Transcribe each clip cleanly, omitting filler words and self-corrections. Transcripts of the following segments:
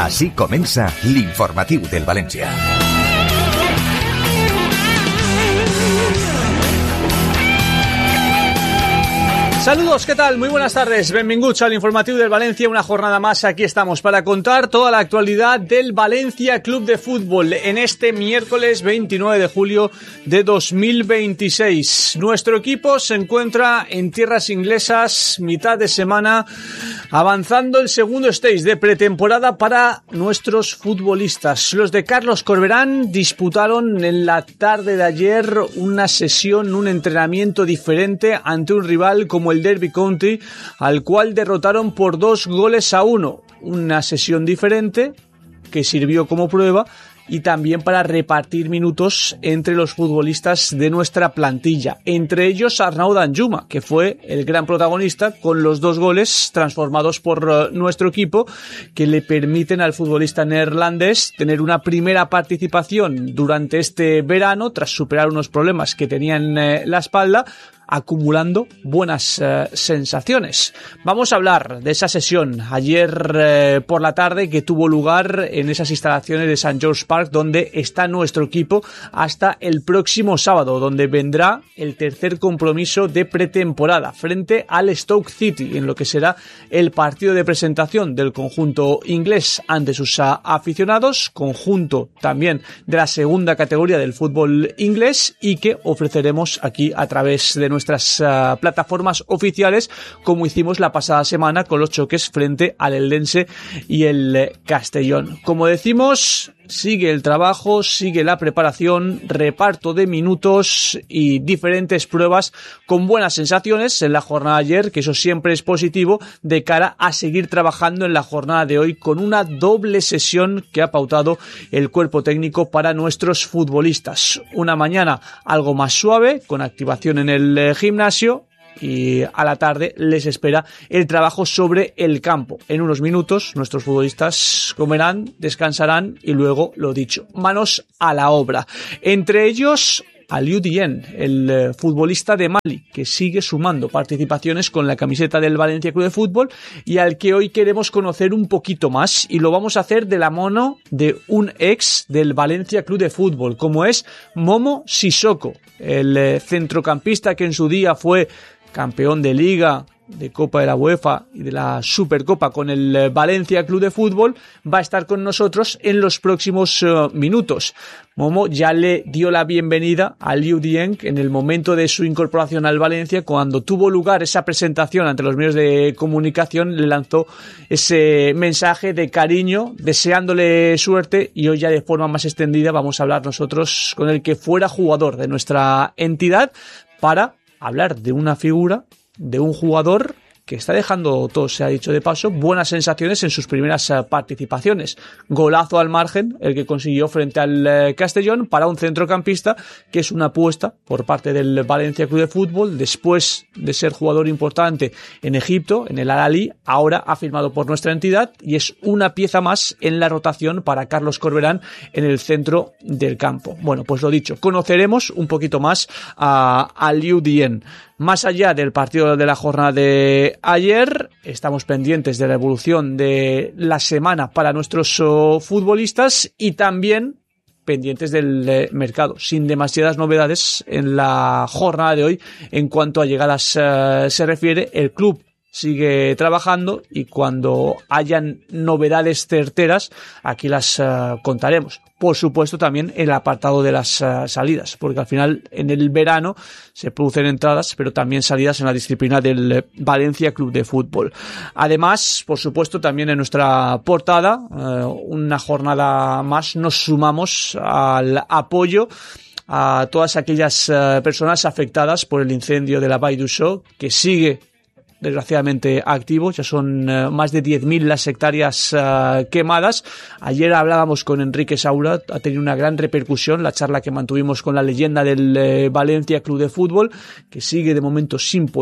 Així comença l'informatiu del València. Saludos, ¿qué tal? Muy buenas tardes, benvinguts al informatiu del Valencia, una jornada más, aquí estamos para contar toda la actualidad del Valencia Club de Fútbol en este miércoles 29 de julio de 2026. Nuestro equipo se encuentra en tierras inglesas, mitad de semana, avanzando el segundo stage de pretemporada para nuestros futbolistas. Los de Carlos Corberán disputaron en la tarde de ayer una sesión, un entrenamiento diferente ante un rival como el Derby County, al cual derrotaron por 2-1. Una sesión diferente que sirvió como prueba y también para repartir minutos entre los futbolistas de nuestra plantilla, entre ellos Arnaud Danjuma, que fue el gran protagonista con los 2 goles transformados por nuestro equipo, que le permiten al futbolista neerlandés tener una primera participación durante este verano tras superar unos problemas que tenía en la espalda, acumulando buenas sensaciones. Vamos a hablar de esa sesión ayer por la tarde que tuvo lugar en esas instalaciones de St. George Park, donde está nuestro equipo hasta el próximo sábado, donde vendrá el tercer compromiso de pretemporada frente al Stoke City, en lo que será el partido de presentación del conjunto inglés ante sus aficionados, conjunto también de la segunda categoría del fútbol inglés y que ofreceremos aquí a través de nuestras plataformas oficiales, como hicimos la pasada semana con los choques frente al Eldense y el Castellón. Como decimos, sigue el trabajo, sigue la preparación, reparto de minutos y diferentes pruebas con buenas sensaciones en la jornada de ayer, que eso siempre es positivo de cara a seguir trabajando en la jornada de hoy con una doble sesión que ha pautado el cuerpo técnico para nuestros futbolistas. Una mañana algo más suave, con activación en el gimnasio, y a la tarde les espera el trabajo sobre el campo. En unos minutos nuestros futbolistas comerán, descansarán y luego, lo dicho, manos a la obra. Entre ellos Aliou Dieng, el futbolista de Mali, que sigue sumando participaciones con la camiseta del Valencia Club de Fútbol y al que hoy queremos conocer un poquito más, y lo vamos a hacer de la mano de un ex del Valencia Club de Fútbol, como es Momo Sissoko, el centrocampista que en su día fue campeón de Liga, de Copa de la UEFA y de la Supercopa con el Valencia Club de Fútbol. Va a estar con nosotros en los próximos minutos. Momo ya le dio la bienvenida a Aliou Dieng en el momento de su incorporación al Valencia. Cuando tuvo lugar esa presentación ante los medios de comunicación, le lanzó ese mensaje de cariño, deseándole suerte, y hoy ya de forma más extendida vamos a hablar nosotros con el que fuera jugador de nuestra entidad para hablar de una figura, de un jugador que está dejando, todo se ha dicho de paso, buenas sensaciones en sus primeras participaciones. Golazo al margen, el que consiguió frente al Castellón, para un centrocampista que es una apuesta por parte del Valencia Club de Fútbol. Después de ser jugador importante en Egipto, en el Al-Ahly, ahora ha firmado por nuestra entidad y es una pieza más en la rotación para Carlos Corberán en el centro del campo. Bueno, pues lo dicho, conoceremos un poquito más a Aliou Dieng. Más allá del partido de la jornada de ayer, estamos pendientes de la evolución de la semana para nuestros futbolistas y también pendientes del mercado, sin demasiadas novedades en la jornada de hoy en cuanto a llegadas se refiere. El club sigue trabajando y cuando hayan novedades certeras aquí las contaremos. Por supuesto también el apartado de las salidas, porque al final en el verano se producen entradas, pero también salidas en la disciplina del Valencia Club de Fútbol. Además, por supuesto, también en nuestra portada, una jornada más, nos sumamos al apoyo a todas aquellas personas afectadas por el incendio de la Vall d'Uixó, que sigue desgraciadamente activos. Ya son más de 10.000 las hectáreas quemadas. Ayer hablábamos con Enrique Saura, ha tenido una gran repercusión la charla que mantuvimos con la leyenda del Valencia Club de Fútbol, que sigue de momento sin poder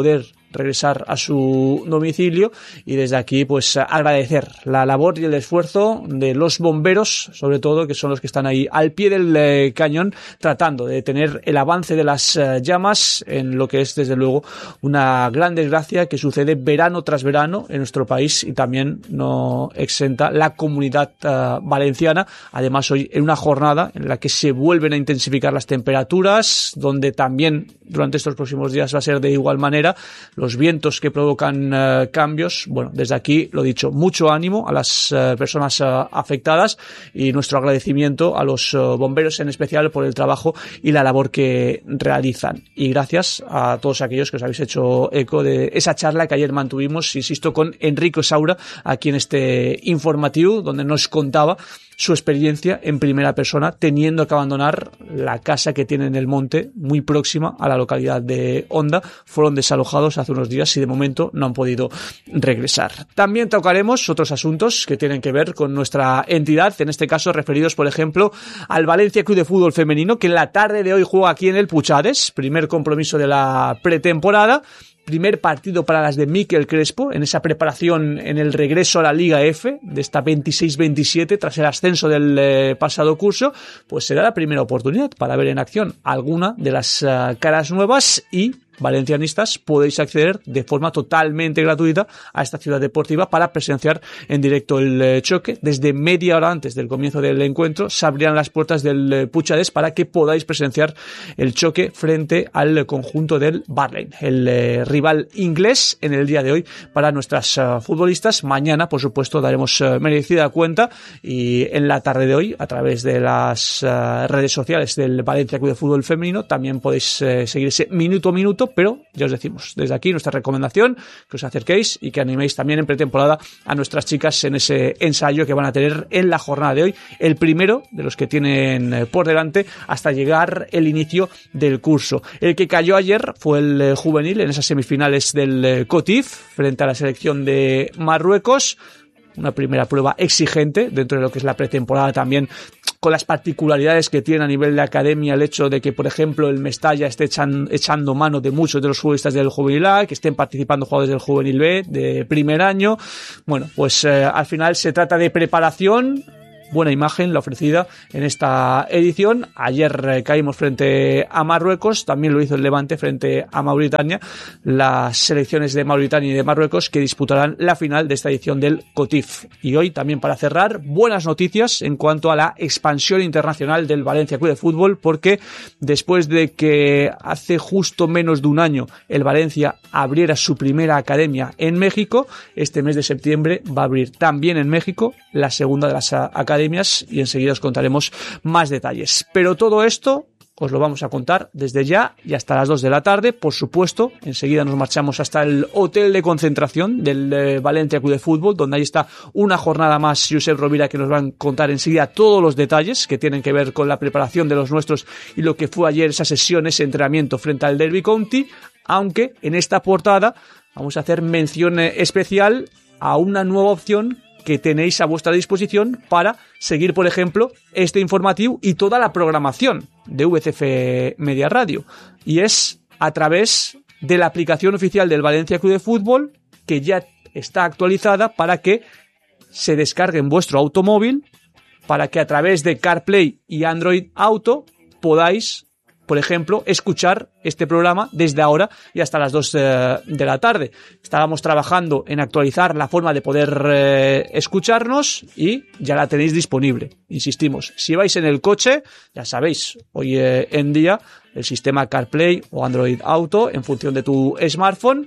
regresar a su domicilio, y desde aquí pues agradecer la labor y el esfuerzo de los bomberos, sobre todo, que son los que están ahí al pie del cañón tratando de detener el avance de las llamas en lo que es desde luego una gran desgracia que sucede verano tras verano en nuestro país, y también no exenta la comunidad valenciana. Además, hoy en una jornada en la que se vuelven a intensificar las temperaturas, donde también durante estos próximos días va a ser de igual manera, los vientos que provocan cambios. Bueno, desde aquí, lo dicho, mucho ánimo a las personas afectadas, y nuestro agradecimiento a los bomberos en especial por el trabajo y la labor que realizan. Y gracias a todos aquellos que os habéis hecho eco de esa charla que ayer mantuvimos, insisto, con Enrico Saura, aquí en este informativo, donde nos contaba su experiencia en primera persona, teniendo que abandonar la casa que tiene en el monte, muy próxima a la localidad de Onda. Fueron desalojados hace unos días y de momento no han podido regresar. También tocaremos otros asuntos que tienen que ver con nuestra entidad, en este caso referidos, por ejemplo, al Valencia Club de Fútbol Femenino, que en la tarde de hoy juega aquí en el Puchades, primer compromiso de la pretemporada. Primer partido para las de Miquel Crespo en esa preparación en el regreso a la Liga F de esta 26-27 tras el ascenso del pasado curso. Pues será la primera oportunidad para ver en acción alguna de las caras nuevas, y valencianistas podéis acceder de forma totalmente gratuita a esta ciudad deportiva para presenciar en directo el choque. Desde media hora antes del comienzo del encuentro se abrirán las puertas del Puchades para que podáis presenciar el choque frente al conjunto del Barley, el rival inglés en el día de hoy para nuestras futbolistas. Mañana, por supuesto, daremos merecida cuenta, y en la tarde de hoy, a través de las redes sociales del Valencia Club de Fútbol Femenino, también podéis seguir ese minuto a minuto. Pero ya os decimos, desde aquí nuestra recomendación, que os acerquéis y que animéis también en pretemporada a nuestras chicas en ese ensayo que van a tener en la jornada de hoy, el primero de los que tienen por delante hasta llegar el inicio del curso. El que cayó ayer fue el juvenil en esas semifinales del COTIF frente a la selección de Marruecos. Una primera prueba exigente dentro de lo que es la pretemporada, también con las particularidades que tiene a nivel de academia el hecho de que, por ejemplo, el Mestalla esté echando mano de muchos de los futbolistas del Juvenil A, que estén participando jugadores del Juvenil B de primer año. Bueno, pues al final se trata de preparación. Buena imagen la ofrecida en esta edición. Ayer caímos frente a Marruecos, también lo hizo el Levante frente a Mauritania, las selecciones de Mauritania y de Marruecos que disputarán la final de esta edición del COTIF. Y hoy también, para cerrar, buenas noticias en cuanto a la expansión internacional del Valencia Club de Fútbol, porque después de que hace justo menos de un año el Valencia abriera su primera academia en México, este mes de septiembre va a abrir también en México la segunda de las academias, y enseguida os contaremos más detalles. Pero todo esto os lo vamos a contar desde ya y hasta las 2 de la tarde. Por supuesto, enseguida nos marchamos hasta el hotel de concentración del Valencia Club de Fútbol, donde ahí está una jornada más Josep Rovira, que nos van a contar enseguida todos los detalles que tienen que ver con la preparación de los nuestros y lo que fue ayer esa sesión, ese entrenamiento frente al Derby County. Aunque en esta portada vamos a hacer mención especial a una nueva opción que tenéis a vuestra disposición para seguir, por ejemplo, este informativo y toda la programación de VCF Media Radio. Y es a través de la aplicación oficial del Valencia Club de Fútbol, que ya está actualizada para que se descargue en vuestro automóvil, para que a través de CarPlay y Android Auto podáis, por ejemplo, escuchar este programa desde ahora y hasta las 2 de la tarde. Estábamos trabajando en actualizar la forma de poder escucharnos y ya la tenéis disponible. Insistimos, si vais en el coche, ya sabéis, hoy en día el sistema CarPlay o Android Auto, en función de tu smartphone,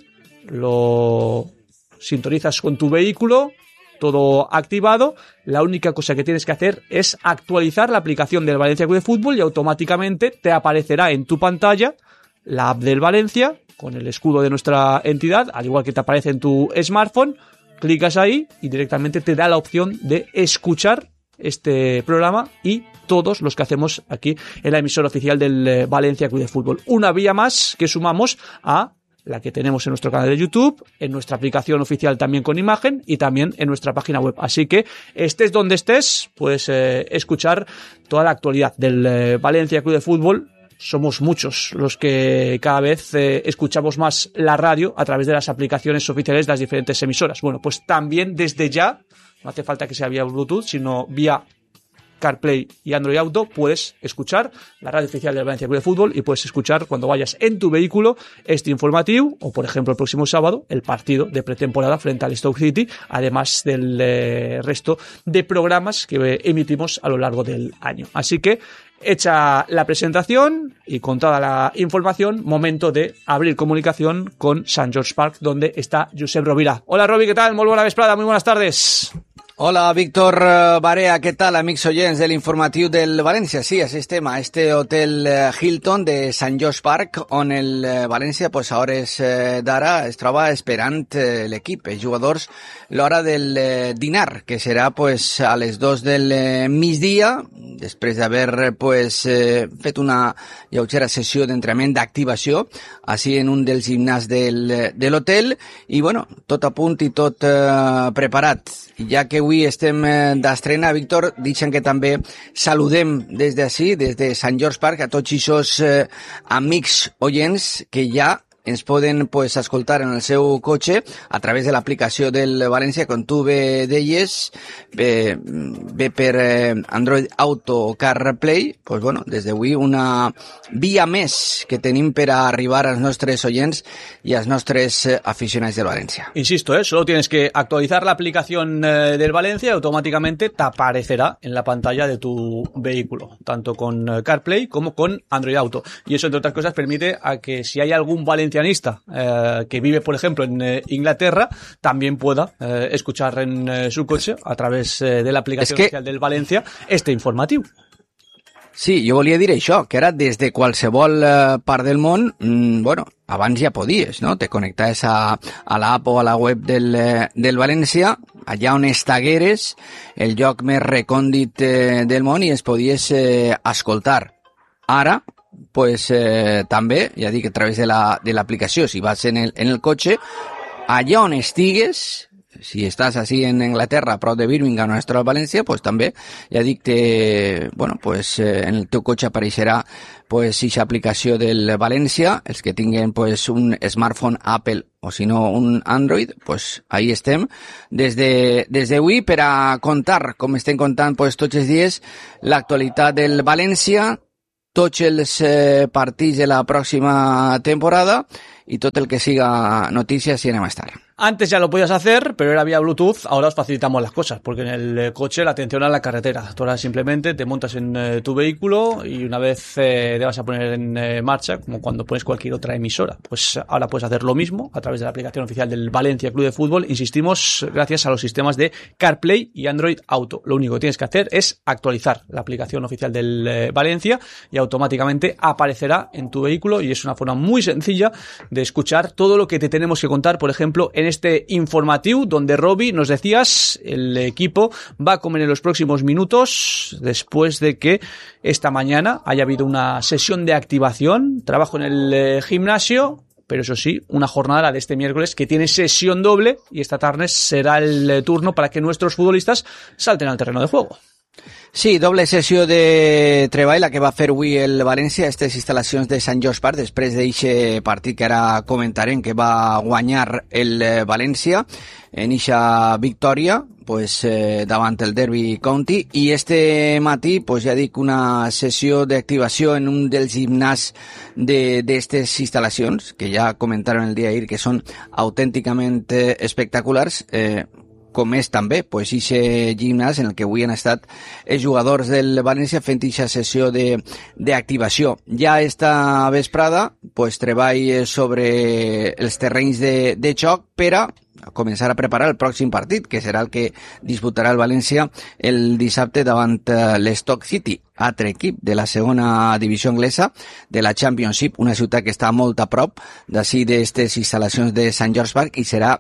lo sintonizas con tu vehículo, todo activado. La única cosa que tienes que hacer es actualizar la aplicación del Valencia Club de Fútbol y automáticamente te aparecerá en tu pantalla la app del Valencia con el escudo de nuestra entidad, al igual que te aparece en tu smartphone. Clicas ahí y directamente te da la opción de escuchar este programa y todos los que hacemos aquí en la emisora oficial del Valencia Club de Fútbol. Una vía más que sumamos a la que tenemos en nuestro canal de YouTube, en nuestra aplicación oficial también con imagen y también en nuestra página web. Así que estés donde estés, puedes escuchar toda la actualidad del Valencia Club de Fútbol, somos muchos los que cada vez escuchamos más la radio a través de las aplicaciones oficiales de las diferentes emisoras. Bueno, pues también desde ya, no hace falta que sea vía Bluetooth, sino vía CarPlay y Android Auto, puedes escuchar la radio oficial del Valencia Club de Fútbol y puedes escuchar cuando vayas en tu vehículo este informativo o, por ejemplo, el próximo sábado, el partido de pretemporada frente al Stoke City, además del resto de programas que emitimos a lo largo del año. Así que, hecha la presentación y con toda la información, momento de abrir comunicación con Sant George Park, donde está Josep Rovira. Hola, Robi, ¿qué tal? Molt bona vesprada, muy buenas tardes. Hola, Víctor Barea, què tal, amics oients de l'informatiu del València? Sí, així estem a este hotel Hilton de Sant George Park, on el València, pues, a hores d'ara es troba esperant l'equip, els jugadors, l'hora del dinar, que serà, pues, a les 2 del migdia, després d'haver, pues, fet una lleugera sessió d'entrenament d'activació, així en un dels gimnàs de l'hotel, i, bueno, tot a punt i tot preparat. Ja que avui estem d'estrena, Víctor, deixen que també saludem des d'ací, des de Sant George Park, a tots aquests amics oients que ja ens poden, pues, escoltar en el seu cotxe a través de l'aplicació del València, com tu bé deies, bé per Android Auto o CarPlay, pues, bueno, des d'avui una via més que tenim per a arribar als nostres oients y a los nostres aficionados del Valencia. Insisto, solo tienes que actualizar la aplicación del Valencia y automáticamente te aparecerá en la pantalla de tu vehículo, tanto con CarPlay como con Android Auto. Y eso, entre otras cosas, permite a que si hay algún valencianista que vive, por ejemplo, en Inglaterra, también pueda escuchar en su coche a través de la aplicación oficial del Valencia este informatiu. Sí, jo volia dir això, que ara des de qualsevol part del món, bueno, abans ja podies, no? Te connectaves a l'app o a la web del València, allà on estagueres, el lloc més recòndit del món, i es podies escoltar. Ara, pues també, ja dic, a través de l'aplicació, si vas en el cotxe, allà on estigues, si estàs així en Anglaterra, a prop de Birmingham, on es troba València, pues també, ja dic, bueno, pues en el teu cotxe apareixerà pues aquesta aplicació del València, els que tinguen pues un smartphone Apple o si no un Android, pues ahí estem des d'avui per a contar, com estem contant pues tots els dies, l'actualitat del València, tots els partits de la pròxima temporada y todo el que siga noticias y anem a estar. Antes ya lo podías hacer, pero era vía Bluetooth. Ahora os facilitamos las cosas, porque en el coche la atención a la carretera. Tú ahora simplemente te montas en tu vehículo y una vez te vas a poner en marcha, como cuando pones cualquier otra emisora, pues ahora puedes hacer lo mismo a través de la aplicación oficial del Valencia Club de Fútbol. Insistimos, gracias a los sistemas de CarPlay y Android Auto. Lo único que tienes que hacer es actualizar la aplicación oficial del Valencia y automáticamente aparecerá en tu vehículo, y es una forma muy sencilla de escuchar todo lo que te tenemos que contar, por ejemplo, en este informatiu, donde Robi, nos decías, el equipo va a comer en los próximos minutos, después de que esta mañana haya habido una sesión de activación, trabajo en el gimnasio, pero eso sí, una jornada de este miércoles que tiene sesión doble, y esta tarde será el turno para que nuestros futbolistas salten al terreno de juego. Sí, doble sessió de treball la que va fer avui el València a aquestes instal·lacions de Sant George Park, després d'aquest partit que ara comentarem, que va guanyar el València en eixa victòria pues, davant el Derby County, i este matí, pues, ja dic, una sessió d'activació en un dels gimnàs d'aquestes instal·lacions, que ja comentaron el dia d'ahir, que són autènticament espectaculars, com és també pues, aquest gimnàs en el que avui han estat els jugadors del València fent aquesta sessió d'activació. Ja esta vesprada pues, treball sobre els terrenys de xoc per a començar a preparar el pròxim partit, que serà el que disputarà el València el dissabte davant l'Stoke City, altre equip de la segona divisió anglesa de la Championship, una ciutat que està molt a prop d'ací d'aquestes instal·lacions de Sant George Park, i serà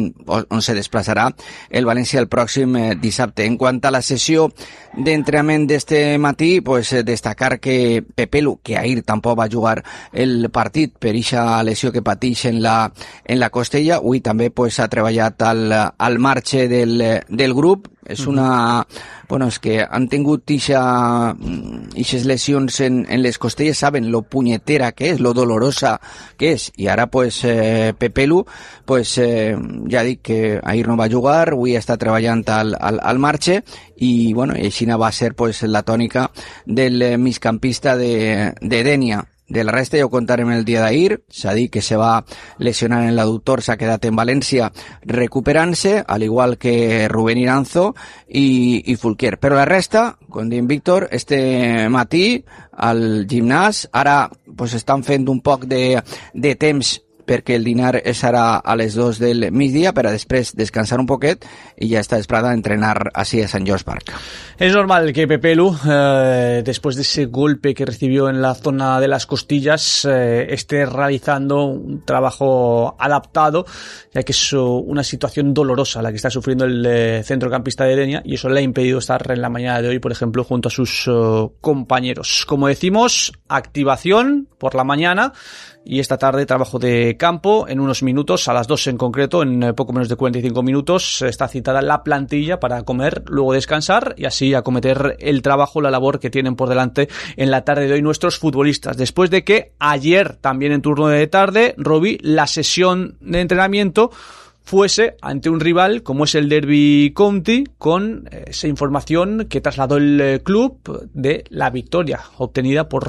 on se desplaçarà el València el pròxim dissabte. En quant a la sessió d'entrenament d'este matí, pues, destacar que Pepelu, que ahir tampoc va jugar el partit per aquesta lesió que pateix en la costella, avui també pues, ha treballat al marge del grup. És una... Bueno, és que han tingut aquesta esas lesiones en les costillas saben lo puñetera que es, lo dolorosa que es, y ahora pues Pepelu pues ja dic que ahir no va jugar, avui està treballant al marxe, i bueno, i així va ser pues la tònica del migcampista de Denia. De la resta ja ho contarem el dia d'ahir. S'ha dit que se va lesionar en l'adductor, s'ha quedat en València recuperant-se, al igual que Rubén Iranzo i Fulquier. Però la resta, com diem Víctor, este matí al gimnàs, ara pues, estan fent un poc de temps perquè el dinar serà a les 2 del migdia, per a després descansar un poquet i ja està esperada a entrenar así a Sant George Park. Es normal que Pepelu, después de ese golpe que recibió en la zona de las costillas, esté realizando un trabajo adaptado, ya que es una situación dolorosa la que está sufriendo el centrocampista de Denia, y eso le ha impedido estar en la mañana de hoy, por ejemplo, junto a sus compañeros. Como decimos, activación por la mañana, y esta tarde trabajo de campo. En unos minutos, a las 2 en concreto, en poco menos de 45 minutos, está citada la plantilla para comer, luego descansar y así acometer el trabajo, la labor que tienen por delante en la tarde de hoy nuestros futbolistas. Después de que ayer, también en turno de tarde, Robi, la sesión de entrenamiento fuese ante un rival como es el Derby County, con esa información que trasladó el club de la victoria obtenida por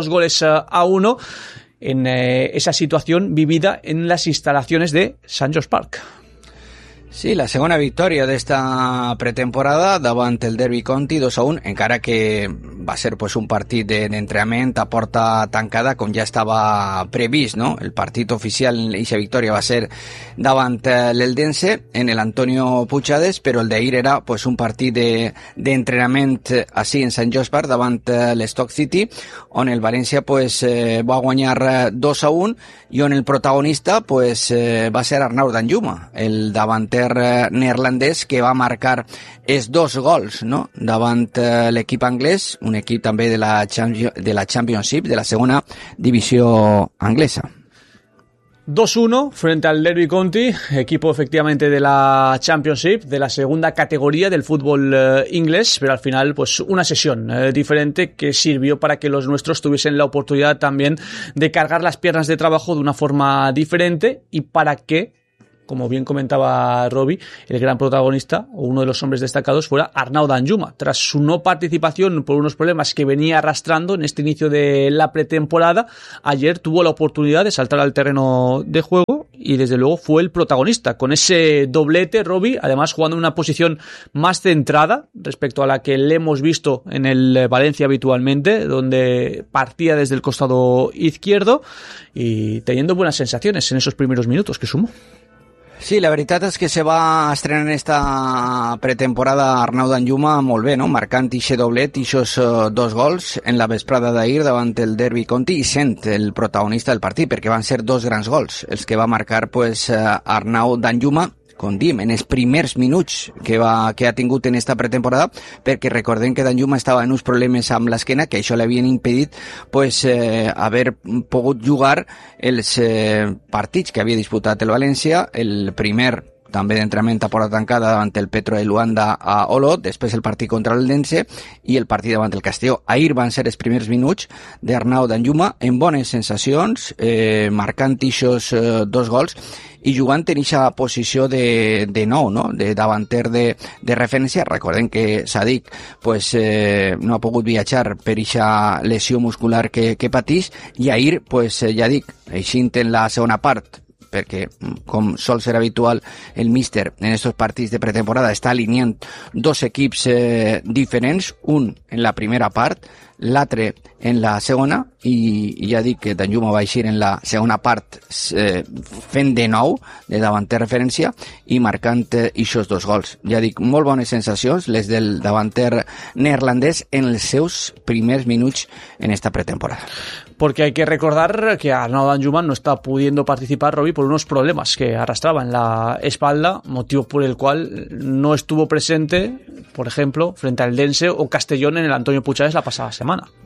2-1 en esa situación vivida en las instalaciones de St. George Park. Sí, la segona victòria d'esta pretemporada davant el Derby County 2-1, encara que va ser pues, un partit d'entrenament a porta tancada, com ja estava previst, no? El partit oficial en aquesta victòria va ser davant l'Eldense, en el Antonio Puigades, però el d'ahir era pues, un partit d'entrenament així en Sant George Park davant l'Stoke City, on el València pues, va guanyar 2-1 i on el protagonista pues, va ser Arnau Danjuma, el davanter neerlandès que va marcar els 2 gols, no? Davant l'equip anglès, un equip també de la Championship, de la segona divisió anglesa. 2-1 frente al Derby County, equipo efectivamente de la Championship, de la segunda categoría del fútbol inglés, pero al final pues una sesión diferente que sirvió para que los nuestros tuviesen la oportunidad también de cargar las piernas de trabajo de una forma diferente, y para que, como bien comentaba Robi, el gran protagonista o uno de los hombres destacados fuera Arnau Danjuma. Tras su no participación por unos problemas que venía arrastrando en este inicio de la pretemporada, ayer tuvo la oportunidad de saltar al terreno de juego y desde luego fue el protagonista con ese doblete, Robi, además jugando en una posición más centrada respecto a la que le hemos visto en el Valencia habitualmente, donde partía desde el costado izquierdo y teniendo buenas sensaciones en esos primeros minutos que sumó. Sí, la veritat és que se va estrenar en esta pretemporada Arnau Danjuma molt bé, no? Marcant ixe doblet, ixos 2 gols en la vesprada d'ahir davant el Derby County, i sent el protagonista del partit, perquè van ser 2 grans gols els que va marcar pues, Arnau Danjuma, com diem, en els primers minuts que ha tingut en esta pretemporada, perquè recordem que Danjuma estava en uns problemes amb l'esquena, que això l'havien impedit pues, haver pogut jugar els partits que havia disputat el València, el primer també d'entrenament a porta tancada davant el Petro de Luanda a Olot, després el partit contra l'Eldense i el partit davant el Castelló. Ahir van ser els primers minuts d'Arnau Danjuma en bones sensacions, marcant ixos 2 gols i jugant en aquesta posició de nou, no? De davanter de referència. Recordem que Sadik pues, no ha pogut viatjar per aquesta lesió muscular que patís, i ahir, pues, ja dic, eixint en la segona part, perquè com sol ser habitual el míster en estos partits de pretemporada està alineant 2 equips diferents, un en la primera part, l'altre en la segona, i ja dic que Danjuma va eixir en la segona part fent de nou de davanter referència i marcant ixos 2 gols. Ja dic, molt bones sensacions les del davanter neerlandès en els seus primers minuts en esta pretemporada. Porque hay que recordar que Arnau Danjuma no está pudiendo participar, Robi, por unos problemas que arrastraba en la espalda, motivo por el cual no estuvo presente, por ejemplo, frente al Eldense o Castellón en el Antonio Puigades la pasada semana.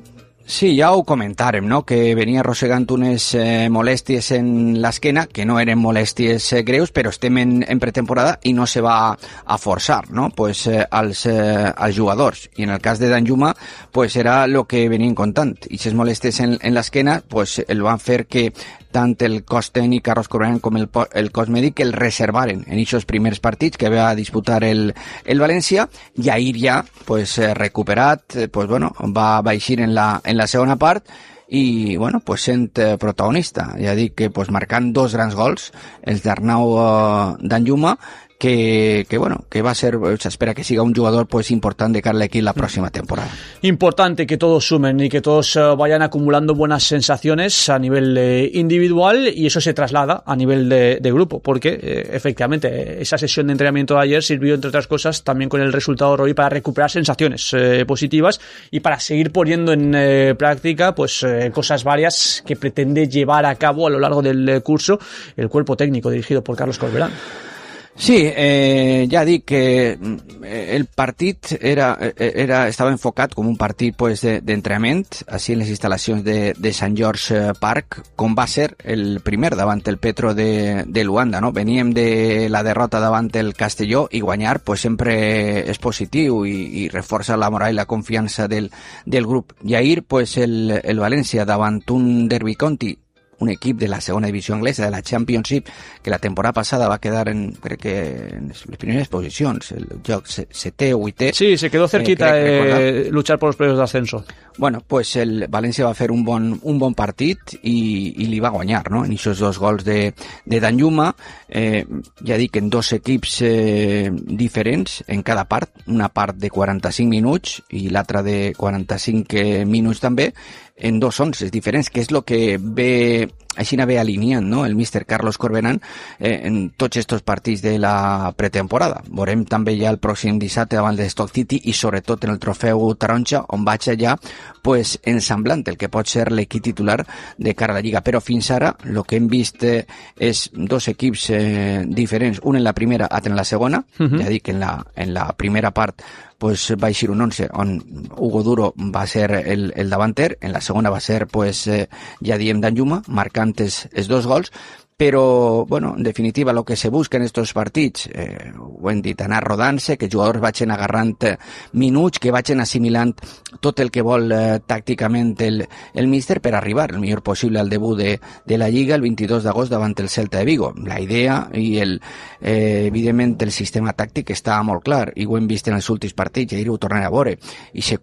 Sí, ja ho comentàrem, no?, que venia arrossegant unes molèsties en l'esquena, que no eren molèsties greus, però estem en pretemporada i no se va a forçar, no?, pues, als jugadors. I en el cas de Danjuma, pues, era el que venien contant. I aquestes molèsties en l'esquena, pues, el van fer que tant el cos tècnic Carlos Corberán com el cos mèdic el reservaren en aquests primers partits que va disputar el València, i ahir ja, pues, recuperat, pues, bueno, va eixir en la segona part i, bueno, pues, sent protagonista. Ja dic que, pues, marcant 2 grans gols, els d'Arnau Danjuma, que bueno, que va ser, se espera que siga un jugador pues importante de cara al equipo la próxima temporada. Importante que todos sumen y que todos vayan acumulando buenas sensaciones a nivel individual, y eso se traslada a nivel de grupo, porque efectivamente esa sesión de entrenamiento de ayer sirvió, entre otras cosas, también con el resultado Roy, para recuperar sensaciones positivas y para seguir poniendo en práctica pues cosas varias que pretende llevar a cabo a lo largo del curso el cuerpo técnico dirigido por Carlos Corberán. Sí, ja dic que el partit estava enfocat com un partit pues, d'entrenament, així en les instal·lacions de Sant George Park, com va ser el primer davant el Petro de Luanda, no? Veníem de la derrota davant el Castelló i guanyar pues, sempre és positiu i reforça la moral i la confiança del grup. I ahir pues, el València davant un derbi conti, un equip de la segona divisió anglesa, de la Championship, que la temporada passada va quedar crec que en les primeres posicions, el joc 7è o 8è. Sí, se quedó cerquita luchar por los premios de ascenso. Bueno, pues el València va fer un bon partit i li va guanyar, no?, en aquests 2 gols de Danjuma, ja dic, en 2 equips diferents en cada part, una part de 45 minuts i l'altra de 45 minuts també, en 2 11 diferents, que és el que ve així ve alineant, no?, el míster Carlos Corberán en tots estos partits de la pretemporada. Veurem també ja el pròxim dissabte davant de Stoke City i sobretot en el trofeu Taronja, on vaig allà pues, ensamblant el que pot ser l'equip titular de cara a la Lliga. Però fins ara el que hem vist és 2 equips diferents, un en la primera, altre en la segona. Ja dic que en la primera part pues va eixir un 11 on Hugo Duro va ser el davanter, en la segona va ser pues, ja diem Danjuma, marcant els 2 gols, però, bueno, en definitiva, el que se busca en estos partits, ho hem dit, anar rodant-se, que els jugadors vagin agarrant minuts, que vagin assimilant tot el que vol tàcticament el míster per arribar el millor possible al debut de la Lliga el 22 d'agost davant el Celta de Vigo. La idea i evidentment el sistema tàctic està molt clar i ho hem vist en els últims partits, i ahir ho tornaré a veure, i ser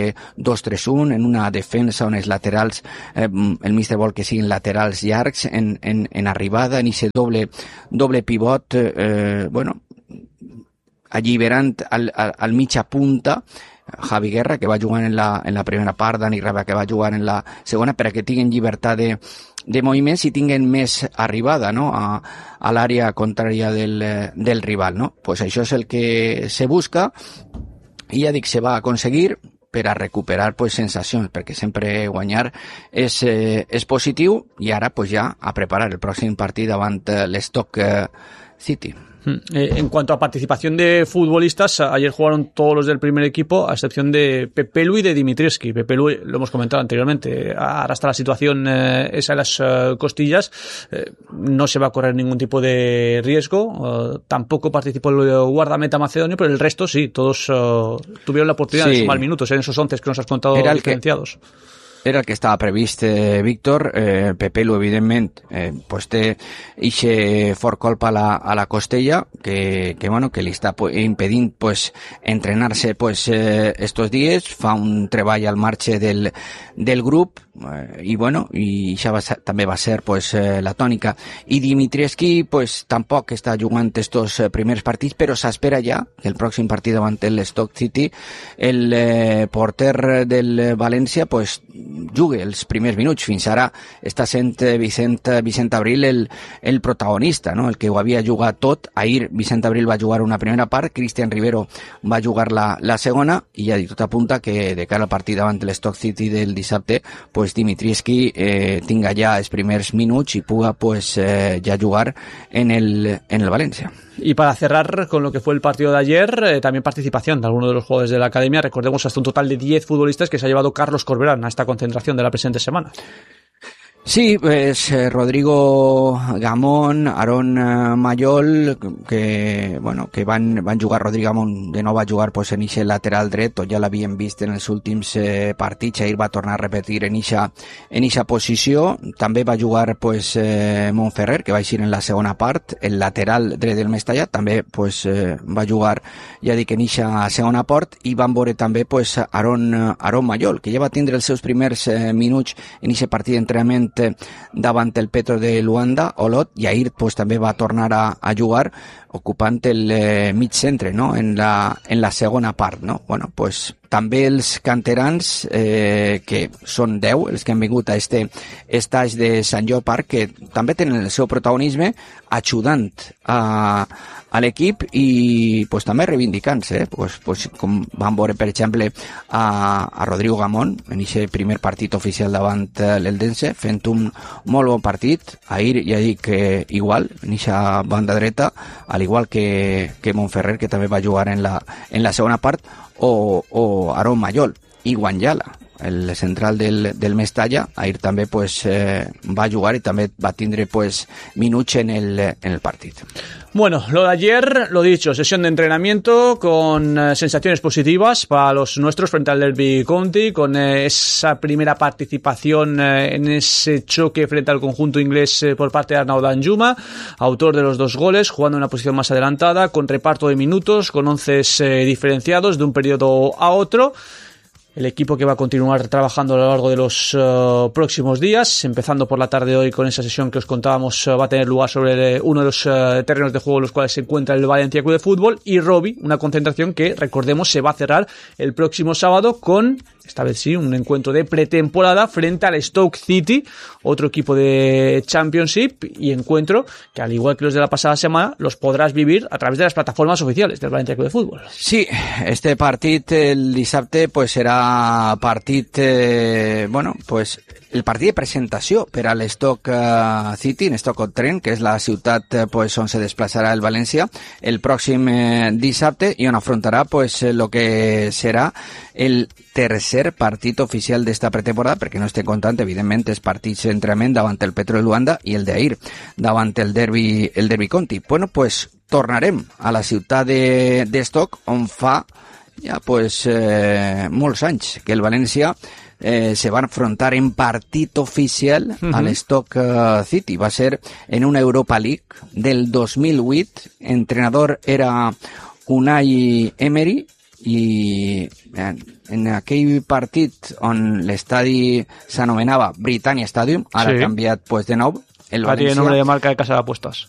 4-2-3-1 en una defensa on els laterals, el míster vol que siguin laterals llargs en arribada, en ese doble pivot, bueno, alliberant al mitja punta Javi Guerra, que va jugar en la primera part, Dani Rabia, que va jugar en la segona, per a que tinguin llibertat de moviments i tinguin més arribada, no?, a l'àrea contrària del rival, no? Pues això és el que se busca i ja dic, se va aconseguir per a recuperar pues, sensacions, perquè sempre guanyar és positiu, i ara pues, ja a preparar el pròxim partit davant l'Stoke City. En cuanto a participación de futbolistas, ayer jugaron todos los del primer equipo, a excepción de Pepelu y de Dimitrievski. Pepelu, lo hemos comentado anteriormente, arrastra la situación esa de las costillas, no se va a correr ningún tipo de riesgo, tampoco participó el guardameta macedonio, pero el resto sí, todos tuvieron la oportunidad de sumar minutos en esos 11 que nos has contado diferenciados. Era el que estava previst, Víctor. Pepelu, evidentment, pues té ixe fort colp a la costella que bueno, que li està impedint pues, entrenar-se pues, estos dies. Fa un treball al marge del grup i bueno, i això també va ser pues, la tònica. I Dimitrievski pues, tampoc està jugant estos primers partits, però s'espera ja que el pròxim partit davant el Stoke City el porter del València pues, jugui els primers minuts. Fins ara està sent Vicent Abril el protagonista, no?, el que ho havia jugat tot. Ahir Vicent Abril va jugar una primera part, Cristian Rivero va jugar la segona, i ja dic, tot apunta que de cara al partit davant l'Stoke City del dissabte pues Dimitrievski tinga ja els primers minuts i puga pues ja jugar en el Valencia. Y para cerrar con lo que fue el partido de ayer, también participación de algunos de los jugadores de la academia. Recordemos hasta un total de 10 futbolistas que se ha llevado Carlos Corberán a esta concentración de la presente semana. Sí, pues Rodrigo Gamón, Aaron Mayol, que van jugar. Rodrigo Gamón de nou va jugar pues en ixe lateral dret, tot ja l'havien vist en els últims partits, ahir va tornar a repetir en ixa posició. També va jugar pues Montferrer, que va eixir en la segona part, el lateral dret del Mestalla, també pues va jugar, ja dic, en ixa segona part, i van veure també pues Aaron Mayol, que ja va tindre els seus primers minuts en ixe partit d'entrenament davant el Petro de Luanda, Olot, i ahir pues, també va tornar a jugar ocupant el mig centre, no? en la segona part, no? Bueno, pues també els canterans, que són 10, els que han vingut a este estatge de Sant Jou Parc, que també tenen el seu protagonisme ajudant a l'equip i pues, també reivindicant-se, pues, com vam veure, per exemple, a Rodrigo Gamón en aquest primer partit oficial davant l'Eldense, fent un molt bon partit. Ahir ja dic igual, en aquesta banda dreta, al igual que Montferrer, que també va jugar en la segona part, o Aaron Mayol i Guanyala, el central del Mestalla, ahir també pues, va jugar y també va tindre pues, minuts en el partit. Bueno, lo de ayer, lo dicho, sesión de entrenamiento con sensaciones positivas para los nuestros frente al Derby County, con esa primera participación en ese choque frente al conjunto inglés por parte de Arnaud Danjuma, autor de los 2 goles, jugando en una posición más adelantada, con reparto de minutos, con 11 diferenciados de un periodo a otro. El equipo que va a continuar trabajando a lo largo de los próximos días, empezando por la tarde de hoy con esa sesión que os contábamos, va a tener lugar sobre uno de los terrenos de juego en los cuales se encuentra el Valencia Club de Fútbol, y Robbie, una concentración que, recordemos, se va a cerrar el próximo sábado con, esta vez sí, un encuentro de pretemporada frente al Stoke City, otro equipo de Championship, y encuentro que, al igual que los de la pasada semana, los podrás vivir a través de las plataformas oficiales del Valencia Club de Fútbol. Sí, este partit el dissabte pues serà partit, pues el partit de presentació per a l'Stoke City, en Stoke-on-Trent, que és la ciutat pues, on se desplaçarà el València el pròxim dissabte, i on afrontarà pues lo que serà el tercer partit oficial d'esta pretemporada, perquè no estem comptant, evidentment, els partits d'entrenament davant el Petro de Luanda i el d'ahir davant el Derby County. Bueno, pues tornarem a la ciutat de Stoke, on fa ja pues molts anys que el València se va enfrontar en partit oficial a l'Stoke City. Va ser en una Europa League del 2008. Entrenador era Unai Emery, i en aquell partit on l'estadi s'anomenava Britannia Stadium, ara ha canviat pues, de nou, el València, tiene nombre de marca de casa de apuestas.